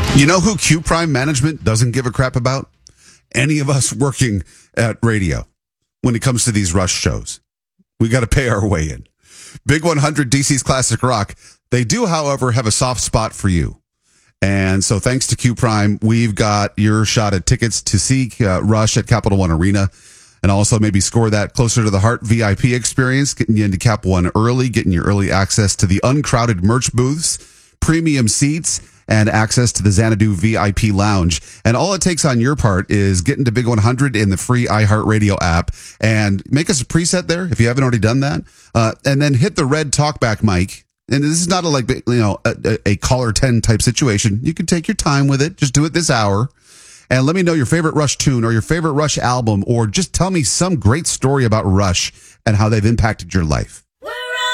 You know who Q Prime Management doesn't give a crap about? Any of us working at radio when it comes to these Rush shows. We got to pay our way in. Big 100 DC's Classic Rock. They do, however, have a soft spot for you. And so thanks to Q Prime, we've got your shot at tickets to see Rush at Capital One Arena, and also maybe score that Closer to the Heart VIP experience, getting you into Cap One early, getting you early access to the uncrowded merch booths, premium seats, and access to the Xanadu VIP lounge. And all it takes on your part is get into Big 100 in the free iHeartRadio app and make us a preset there if you haven't already done that. And then hit the red talkback mic. And this is not a caller 10 type situation. You can take your time with it. Just do it this hour. And let me know your favorite Rush tune or your favorite Rush album, or just tell me some great story about Rush and how they've impacted your life.